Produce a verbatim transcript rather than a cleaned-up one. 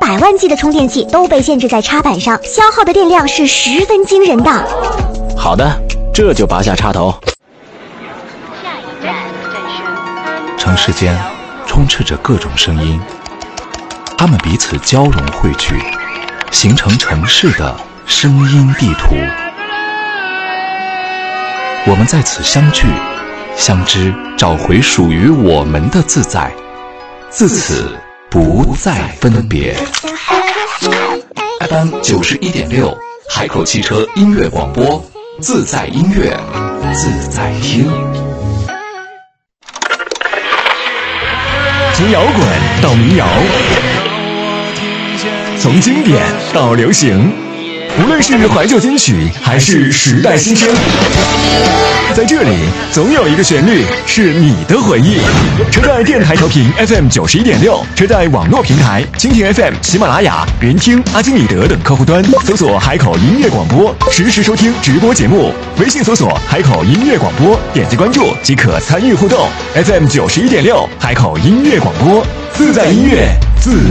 百万计的充电器都被限制在插板上，消耗的电量是十分惊人的。 好的，这就拔下插头。 城市间充斥着各种声音，它们彼此交融汇聚，形成城市的声音地图。我们在此相聚相知，找回属于我们的自在，自此不再分别。 F M 九十一点六，海口汽车音乐广播，自在音乐，自在听。 从摇滚到民谣，从经典到流行，无论是怀旧金曲还是时代新声，在这里总有一个旋律是你的回忆。车载电台调频 F M 九十一点六，车载网络平台蜻蜓 F M、喜马拉雅、云听、阿基米德等客户端搜索海口音乐广播，实时收听直播节目。微信搜索海口音乐广播，点击关注即可参与互动。F M 九十一点六，海口音乐广播，自在音乐，自